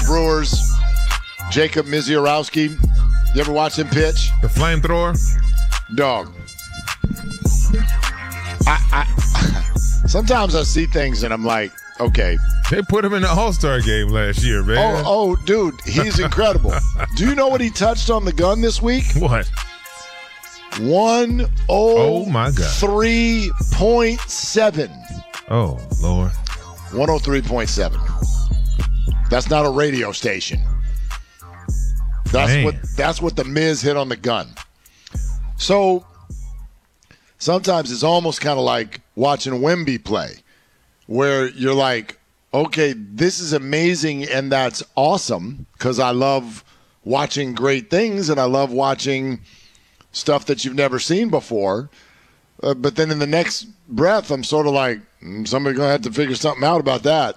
Brewers, Jacob Misiorowski. You ever watch him pitch? The flamethrower? Dog. I sometimes I see things and I'm like, okay. They put him in the All-Star game last year, man. Oh, dude, he's incredible. Do you know what he touched on the gun this week? What? 103.7. Oh, Lord. 103.7. That's not a radio station. That's what the Miz hit on the gun. So sometimes it's almost kind of like watching Wemby play, where you're like, okay, this is amazing and that's awesome because I love watching great things and I love watching stuff that you've never seen before. But then in the next breath, I'm sort of like, somebody's going to have to figure something out about that.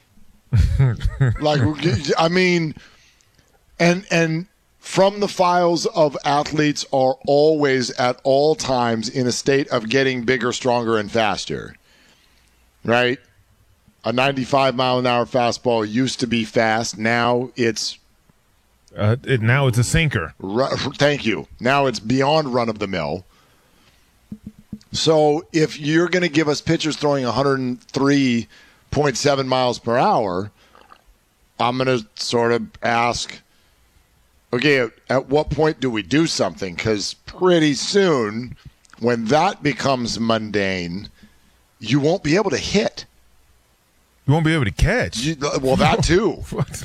Like, I mean, and from the files of athletes are always at all times in a state of getting bigger, stronger, and faster, right? A 95-mile-an-hour fastball used to be fast. Now it's now it's a sinker. Thank you. Now it's beyond run-of-the-mill. So if you're going to give us pitchers throwing 103.7 miles per hour, I'm going to sort of ask, okay, at what point do we do something? Because pretty soon, when that becomes mundane, you won't be able to hit. You won't be able to catch. Well, that too.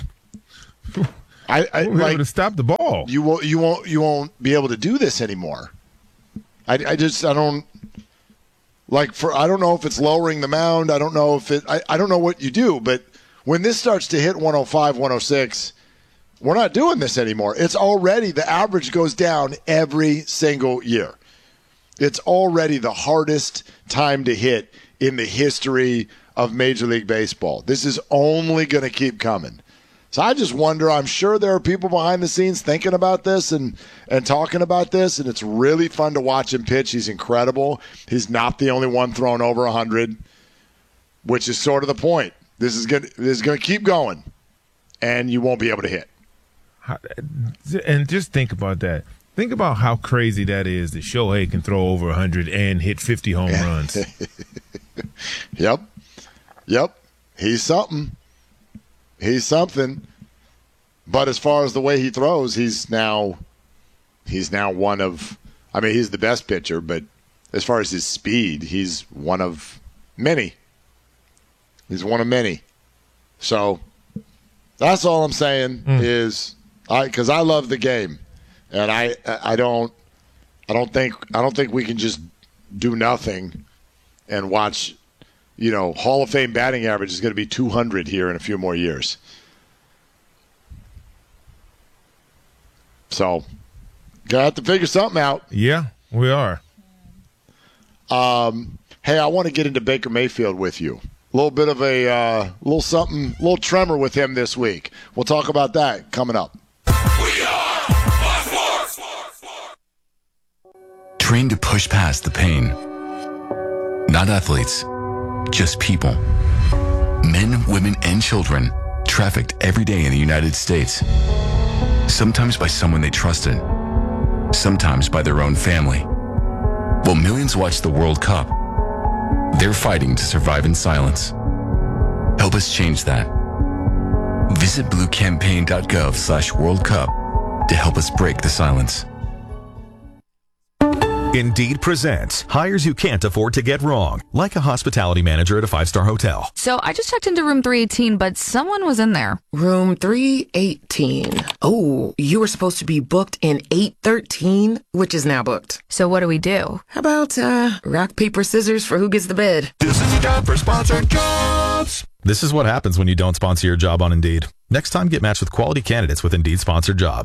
I won't be able to stop the ball. You won't be able to do this anymore. I don't know if it's lowering the mound. I don't know if I don't know what you do, but when this starts to hit 105, 106, we're not doing this anymore. It's already, the average goes down every single year. It's already the hardest time to hit in the history of Major League Baseball. This is only going to keep coming. So I just wonder, I'm sure there are people behind the scenes thinking about this and talking about this, and it's really fun to watch him pitch. He's incredible. He's not the only one thrown over 100, which is sort of the point. This is going to keep going, and you won't be able to hit. And just think about that. Think about how crazy that is that Shohei can throw over 100 and hit 50 home runs. Yep. He's something. But as far as the way he throws, he's now one of, I mean, he's the best pitcher, but as far as his speed, he's one of many. So that's all I'm saying is because I love the game, and I don't think we can just do nothing and watch. You know, Hall of Fame batting average is going to be 200 here in a few more years. So, gonna have to figure something out. Yeah, we are. Hey, I want to get into Baker Mayfield with you. A little bit of a little tremor with him this week. We'll talk about that coming up. We are Fox Sports. Trained to push past the pain. Not athletes, just people. Men, women, and children trafficked every day in the United States. Sometimes by someone they trusted, sometimes by their own family. While millions watch the World Cup, they're fighting to survive in silence. Help us change that. Visit bluecampaign.gov/World Cup to help us break the silence. Indeed presents hires you can't afford to get wrong, like a hospitality manager at a 5-star hotel. So I just checked into room 318, but someone was in there. Room 318. Oh, you were supposed to be booked in 813, which is now booked. So what do we do? How about rock, paper, scissors for who gets the bed? This is a job for sponsored jobs. This is what happens when you don't sponsor your job on Indeed. Next time, get matched with quality candidates with Indeed sponsored jobs.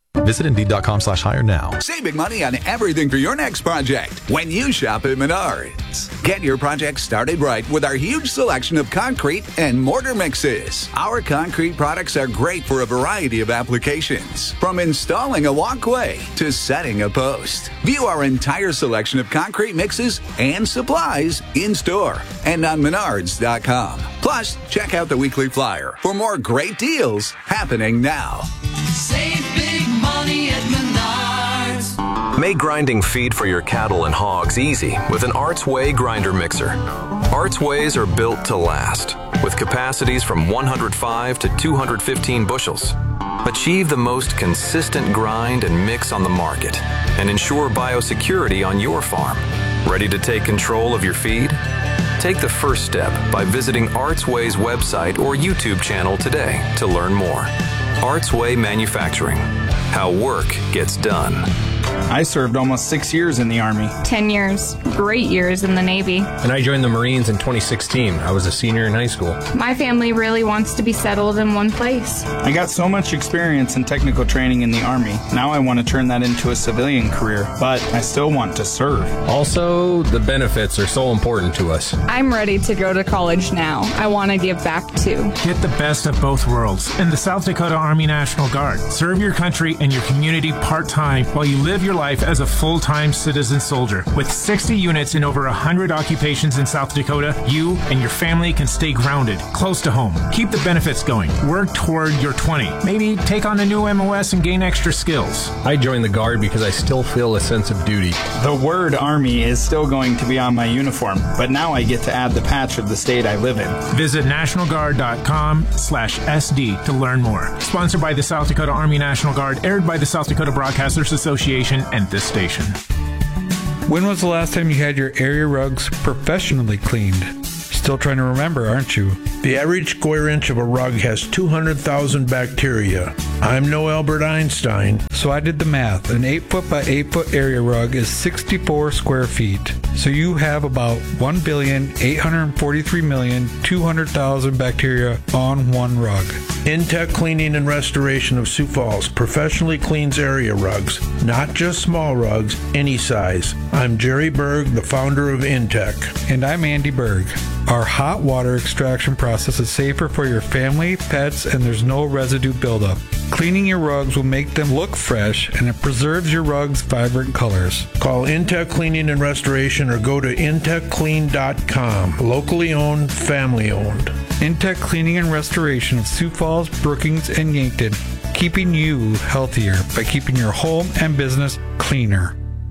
Visit Indeed.com/hire now. Save big money on everything for your next project when you shop at Menards. Get your project started right with our huge selection of concrete and mortar mixes. Our concrete products are great for a variety of applications, from installing a walkway to setting a post. View our entire selection of concrete mixes and supplies in store and on Menards.com. Plus, check out the weekly flyer for more great deals happening now. Save big money at Menards. Make grinding feed for your cattle and hogs easy with an Arts Way grinder mixer. Arts Ways are built to last, with capacities from 105 to 215 bushels. Achieve the most consistent grind and mix on the market, and ensure biosecurity on your farm. Ready to take control of your feed? Take the first step by visiting Arts Way's website or YouTube channel today to learn more. Arts Way Manufacturing. How work gets done. I served almost 6 years in the Army. 10 years. Great years in the Navy. And I joined the Marines in 2016. I was a senior in high school. My family really wants to be settled in one place. I got so much experience and technical training in the Army. Now I want to turn that into a civilian career, but I still want to serve. Also, the benefits are so important to us. I'm ready to go to college now. I want to give back too. Get the best of both worlds in the South Dakota Army National Guard. Serve your country and your community part-time while you live your life as a full-time citizen soldier. With 60 units in over 100 occupations in South Dakota, you and your family can stay grounded, close to home. Keep the benefits going. Work toward your 20. Maybe take on a new MOS and gain extra skills. I joined the Guard because I still feel a sense of duty. The word Army is still going to be on my uniform, but now I get to add the patch of the state I live in. Visit nationalguard.com/SD to learn more. Sponsored by the South Dakota Army National Guard, aired by the South Dakota Broadcasters Association and this station. When was the last time you had your area rugs professionally cleaned? Still trying to remember, aren't you? The average square inch of a rug has 200,000 bacteria. I'm no Albert Einstein. So I did the math. An 8-foot by 8-foot area rug is 64 square feet. So you have about 1,843,200,000 bacteria on one rug. Intech Cleaning and Restoration of Sioux Falls professionally cleans area rugs, not just small rugs, any size. I'm Jerry Berg, the founder of Intech. And I'm Andy Berg. Our hot water extraction process is safer for your family, pets, and there's no residue buildup. Cleaning your rugs will make them look fresh, and it preserves your rugs' vibrant colors. Call Intech Cleaning and Restoration or go to intechclean.com. Locally owned, family owned. Intech Cleaning and Restoration of Sioux Falls, Brookings, and Yankton, keeping you healthier by keeping your home and business cleaner.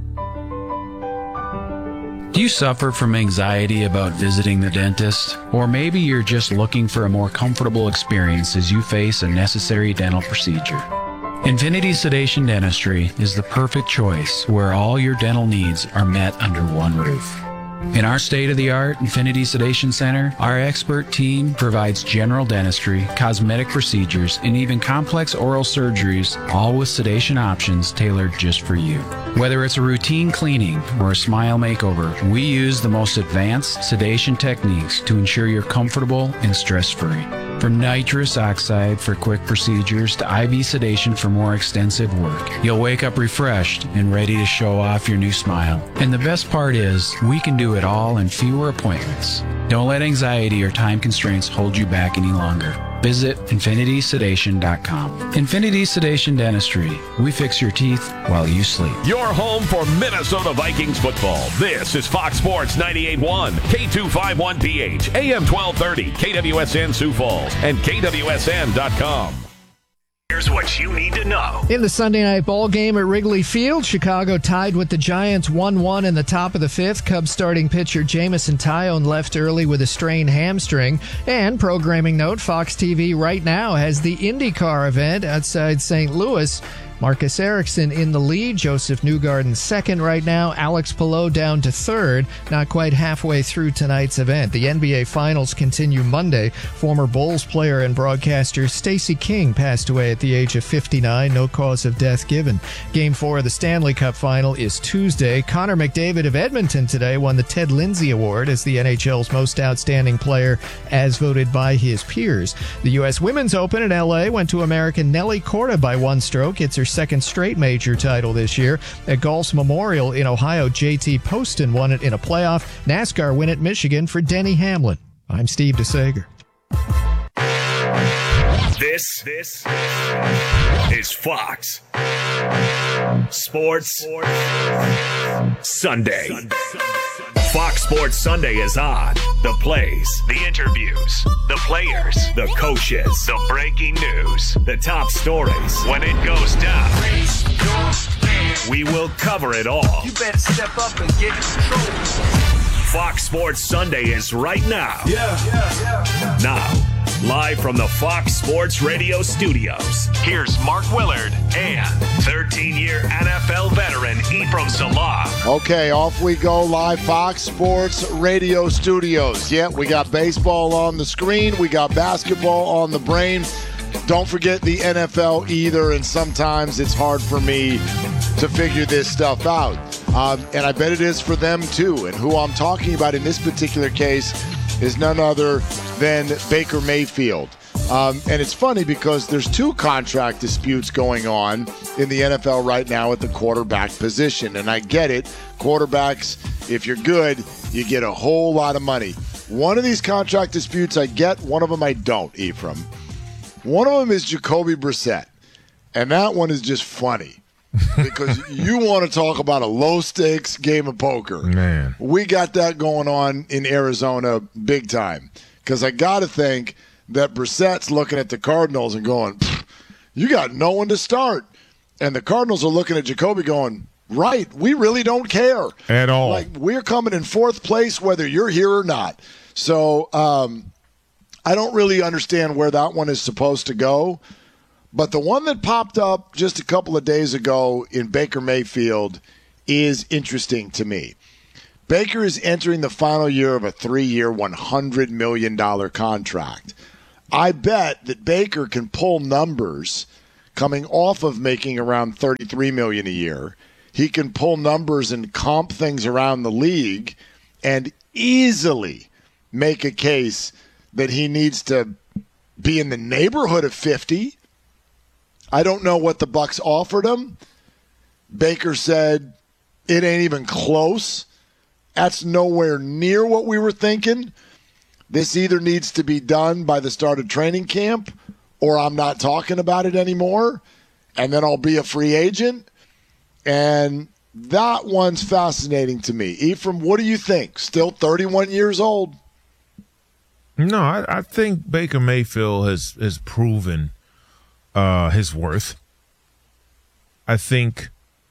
Do you suffer from anxiety about visiting the dentist? Or maybe you're just looking for a more comfortable experience as you face a necessary dental procedure. Infinity Sedation Dentistry is the perfect choice where all your dental needs are met under one roof. In our state-of-the-art Infinity Sedation Center, our expert team provides general dentistry, cosmetic procedures, and even complex oral surgeries, all with sedation options tailored just for you. Whether it's a routine cleaning or a smile makeover, we use the most advanced sedation techniques to ensure you're comfortable and stress-free. From nitrous oxide for quick procedures to IV sedation for more extensive work, you'll wake up refreshed and ready to show off your new smile. And the best part is, we can do it all in fewer appointments. Don't let anxiety or time constraints hold you back any longer. Visit infinitysedation.com. Infinity Sedation Dentistry. We fix your teeth while you sleep. Your home for Minnesota Vikings football. This is Fox Sports 98.1, K251PH, AM 1230, KWSN Sioux Falls, and KWSN.com. Here's what you need to know. In the Sunday night ball game at Wrigley Field, Chicago tied with the Giants 1-1 in the top of the fifth. Cubs starting pitcher Jameson Taillon left early with a strained hamstring. And programming note, Fox TV right now has the IndyCar event outside St. Louis. Marcus Ericsson in the lead, Joseph Newgarden second right now, Alex Palou down to third, not quite halfway through tonight's event. The NBA Finals continue Monday. Former Bulls player and broadcaster Stacey King passed away at the age of 59, no cause of death given. Game 4 of the Stanley Cup Final is Tuesday. Connor McDavid of Edmonton today won the Ted Lindsay Award as the NHL's most outstanding player as voted by his peers. The U.S. Women's Open in L.A. went to American Nelly Korda by one stroke. It's her second straight major title this year. At Gulf's Memorial in Ohio, JT Poston won it in a playoff. NASCAR win at Michigan for Denny Hamlin. I'm Steve DeSager. This is Fox Sports Sunday. Fox Sports Sunday is on. The plays, the interviews, the players, the coaches, the breaking news, the top stories. When it goes down, we will cover it all. You better step up and get in control. Fox Sports Sunday is right now. Now, live from the Fox Sports Radio studios, here's Mark Willard and 13-year NFL veteran Ephraim Salam. Okay, off we go, live Fox Sports Radio studios. Yeah, we got baseball on the screen. We got basketball on the brain. Don't forget the NFL either, and sometimes it's hard for me to figure this stuff out. And I bet it is for them too. And who I'm talking about in this particular case is none other than Baker Mayfield. And it's funny because there's two contract disputes going on in the NFL right now at the quarterback position. And I get it. Quarterbacks, if you're good, you get a whole lot of money. One of these contract disputes I get, one of them I don't, Ephraim. One of them is Jacoby Brissett. And that one is just funny. Because you want to talk about a low-stakes game of poker. Man. We got that going on in Arizona big time. Because I got to think that Brissett's looking at the Cardinals and going, you got no one to start. And the Cardinals are looking at Jacoby going, right, we really don't care. At all. Like, we're coming in fourth place whether you're here or not. So I don't really understand where that one is supposed to go. But the one that popped up just a couple of days ago in Baker Mayfield is interesting to me. Baker is entering the final year of a 3-year, $100 million contract. I bet that Baker can pull numbers coming off of making around $33 million a year. He can pull numbers and comp things around the league and easily make a case that he needs to be in the neighborhood of 50. I don't know what the Bucs offered him. Baker said it ain't even close. That's nowhere near what we were thinking. This either needs to be done by the start of training camp or I'm not talking about it anymore, and then I'll be a free agent. And that one's fascinating to me. Ephraim, what do you think? Still 31 years old? No, I think Baker Mayfield has proven his worth. I think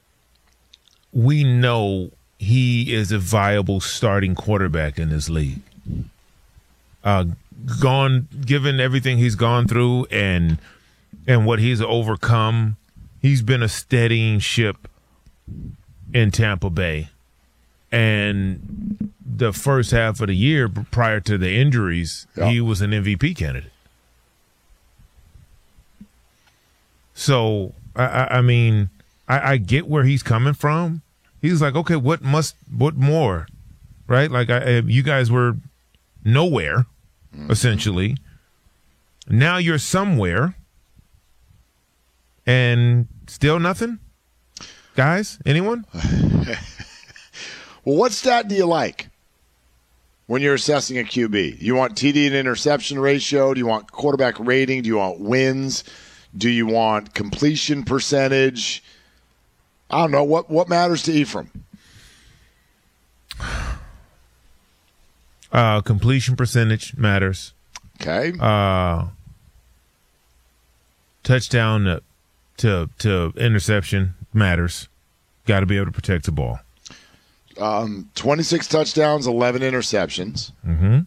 we know he is a viable starting quarterback in this league. Given everything he's gone through and what he's overcome, he's been a steadying ship in Tampa Bay. And the first half of the year prior to the injuries, he was an MVP candidate. So, I mean, I get where he's coming from. He's like, okay, what more, right? Like, you guys were nowhere, essentially. Now you're somewhere, and still nothing? Guys, anyone? Well, what stat do you like when you're assessing a QB? Do you want TD and interception ratio? Do you want quarterback rating? Do you want wins? Do you want completion percentage? I don't know. What matters to Ephraim? Completion percentage matters. Okay. Touchdown to interception matters. Got to be able to protect the ball. 26 touchdowns, 11 interceptions. Mm-hmm.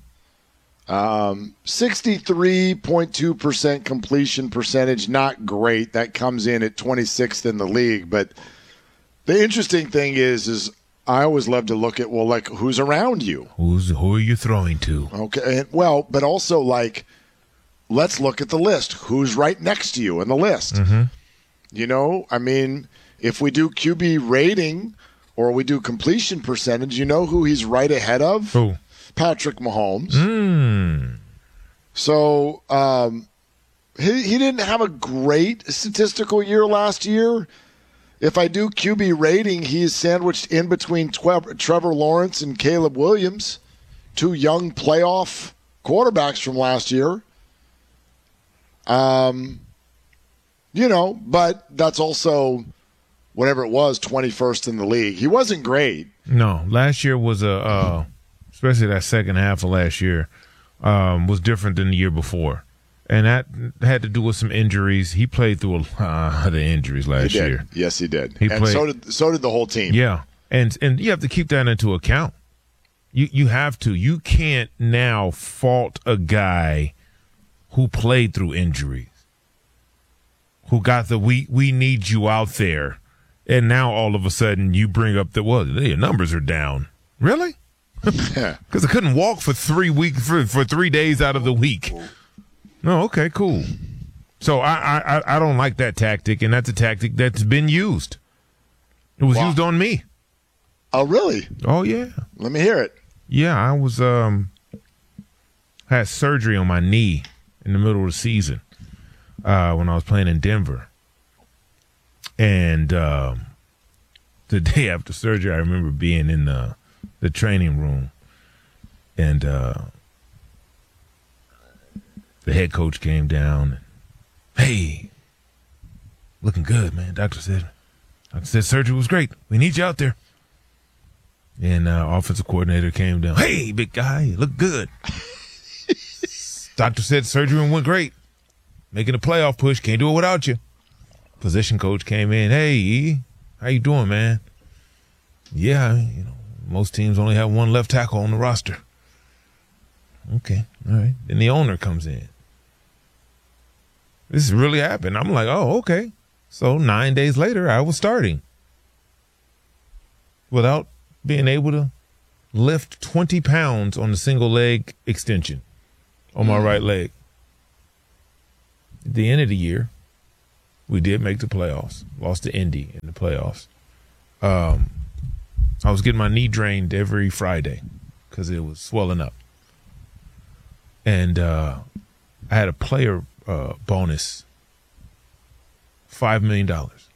63.2% completion percentage, not great. That comes in at 26th in the league. But the interesting thing is I always love to look at, well, like, who's around you? Who are you throwing to? Okay, well, but also, like, let's look at the list. Who's right next to you in the list? Mm-hmm. You know, I mean, if we do QB rating or we do completion percentage, you know who he's right ahead of? Who? Patrick Mahomes. So He didn't have a great statistical year last year. If I do QB rating, he's sandwiched in between Trevor Lawrence and Caleb Williams, 2 young playoff quarterbacks from last year. But that's also, whatever it was, 21st in the league. He wasn't great. No, last year was especially that second half of last year, was different than the year before. And that had to do with some injuries. He played through a lot of injuries last year. Yes, he did. Played, so did the whole team. Yeah, and you have to keep that into account. You have to. You can't now fault a guy who played through injuries, who got the we need you out there, and now all of a sudden you bring up your numbers are down. Really? Because I couldn't walk for 3 weeks for 3 days out of the week. No, okay, cool. So I don't like that tactic, and that's a tactic that's been used. It was used on me. Oh, really? Oh, yeah. Let me hear it. Yeah, I was had surgery on my knee in the middle of the season when I was playing in Denver. And the day after surgery, I remember being in the training room, and the head coach came down. Hey, looking good, man. Doctor said surgery was great. We need you out there. And offensive coordinator came down. Hey, big guy, you look good. Doctor said surgery went great. Making a playoff push. Can't do it without you. Position coach came in. Hey, E, how you doing, man? Yeah, most teams only have one left tackle on the roster. Okay, all right. Then the owner comes in. This really happened. I'm like, oh, okay. So 9 days later, I was starting without being able to lift 20 pounds on the single leg extension on my right leg. At the end of the year, we did make the playoffs. Lost to Indy in the playoffs. I was getting my knee drained every Friday because it was swelling up. And I had a player bonus, $5 million.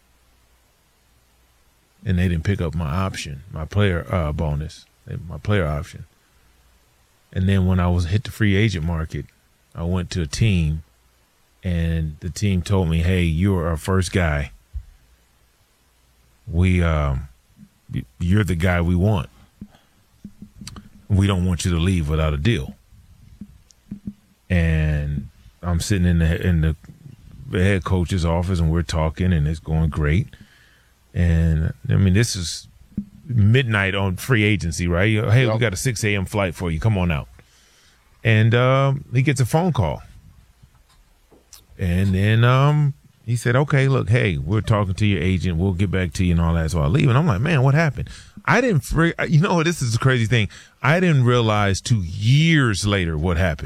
And they didn't pick up my option, my player bonus, my player option. And then when I was hit the free agent market, I went to a team, and the team told me, hey, you're our first guy. You're the guy we want. We don't want you to leave without a deal. And I'm sitting in the head coach's office, and we're talking, and it's going great. And I mean, this is midnight on free agency, right? Hey, we got a 6 a.m. flight for you. Come on out. And he gets a phone call. And then he said, okay, look, hey, we're talking to your agent. We'll get back to you and all that. So I leave. And I'm like, man, what happened? I didn't, this is the crazy thing. I didn't realize 2 years later what happened.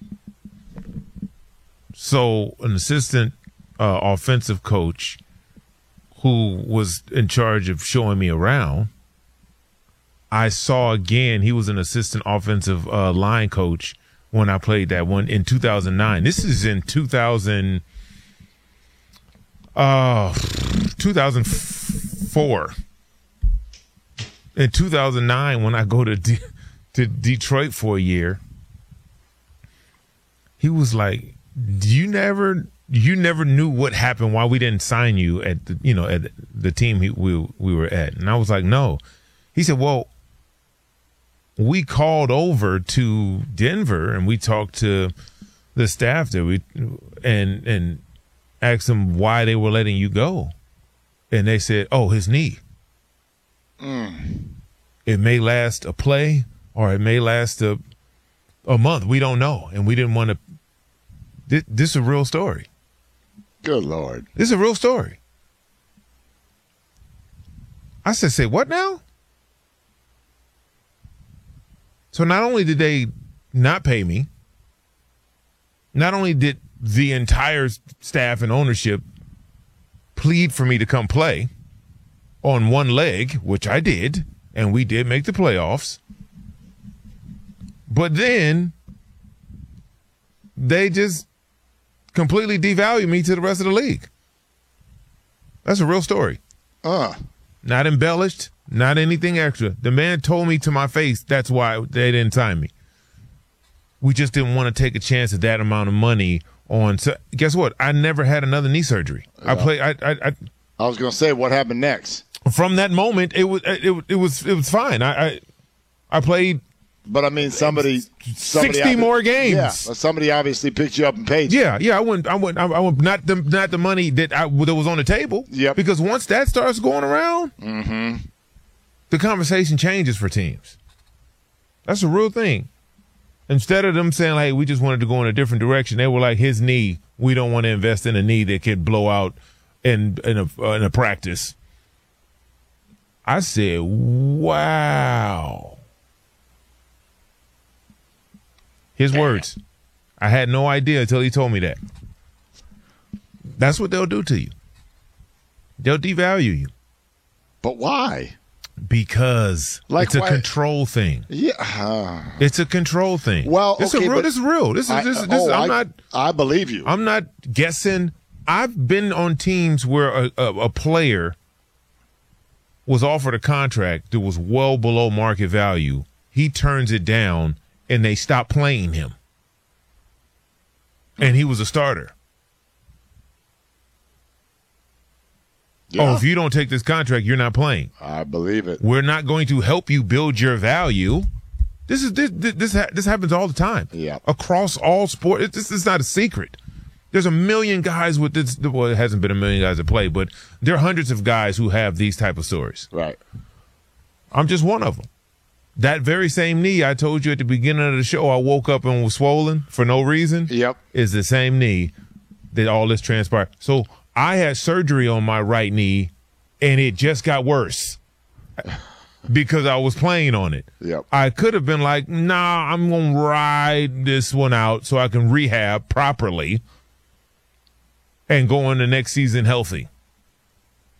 So an assistant offensive coach who was in charge of showing me around, I saw again, he was an assistant offensive line coach when I played that one in 2009. This is in 2004. In 2009, when I go to Detroit for a year, he was like, you never knew what happened, why we didn't sign you at the team we were at. And I was like, no. He said, well, we called over to Denver and we talked to the staff there and asked them why they were letting you go. And they said, oh, his knee. It may last a play or it may last a month. We don't know. And we didn't want to. This is a real story. Good Lord. This is a real story. I said, say what now? So not only did they not pay me, not only did the entire staff and ownership plead for me to come play on one leg, which I did, and we did make the playoffs, but then they just completely devalued me to the rest of the league. That's a real story. Not embellished, not anything extra. The man told me to my face that's why they didn't sign me. We just didn't want to take a chance at that amount of money on. So guess what? I never had another knee surgery. Yeah. I was going to say, what happened next? From that moment, it was fine. I played. But I mean, somebody 60 more games. Yeah, somebody obviously picked you up and paid you. Yeah. I went. Not the money that was on the table. Yep. Because once that starts going around, the conversation changes for teams. That's a real thing. Instead of them saying, "Hey, we just wanted to go in a different direction," they were like, "His knee. We don't want to invest in a knee that could blow out in a practice." I said, "Wow." His words. I had no idea until he told me that. That's what they'll do to you. They'll devalue you. But why? Because it's a control thing. Yeah. It's a control thing. Well, this is real. I believe you. I'm not guessing. I've been on teams where a player was offered a contract that was well below market value. He turns it down, and they stop playing him. And he was a starter. Yeah. Oh, if you don't take this contract, you're not playing. I believe it. We're not going to help you build your value. This happens all the time. Yeah. Across all sports. This is not a secret. There's a million guys with this. Well, it hasn't been a million guys that play, but there are hundreds of guys who have these type of stories. Right. I'm just one of them. That very same knee I told you at the beginning of the show I woke up and was swollen for no reason. Yep. Is the same knee that all this transpired. So I had surgery on my right knee, and it just got worse because I was playing on it. Yep. I could have been like, nah, I'm going to ride this one out so I can rehab properly and go on the next season healthy.